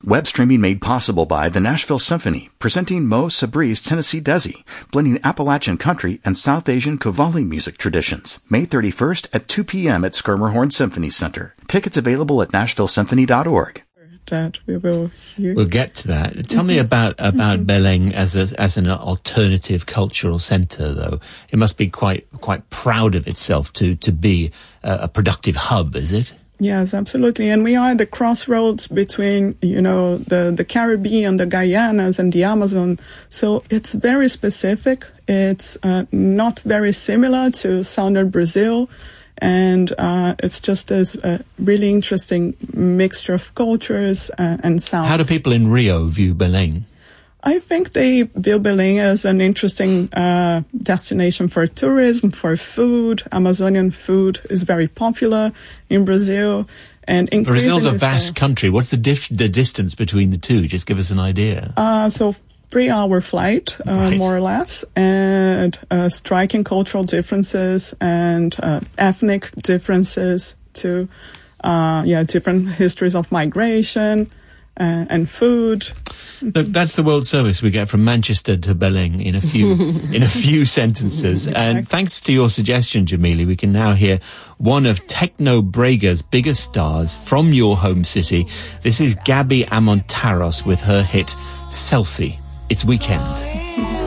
Web streaming made possible by the Nashville Symphony, presenting Mo Sabri's Tennessee Desi, blending Appalachian country and South Asian Qawwali music traditions. May 31st at 2 p.m. at Schermerhorn Symphony Center. Tickets available at nashvillesymphony.org. That we will hear. We'll get to that. Tell me about Beleng as an alternative cultural centre, though. It must be quite proud of itself to be a productive hub, is it? Yes, absolutely. And we are at the crossroads between, the Caribbean, the Guyanas, and the Amazon. So it's very specific. It's not very similar to southern Brazil. And it's just this really interesting mixture of cultures and sounds. How do people in Rio view Belém? I think they view Belém as an interesting destination for tourism, for food. Amazonian food is very popular in Brazil. And Brazil's a vast country. What's the distance between the two? Just give us an idea. So 3-hour flight, more or less, and striking cultural differences and ethnic differences too. Different histories of migration and food. Look, that's the world service we get from Manchester to Belém in a few sentences. Exactly. And thanks to your suggestion, Jamili, we can now hear one of Techno Brega's biggest stars from your home city. This is Gabi Amontaros with her hit Selfie. It's Weekend.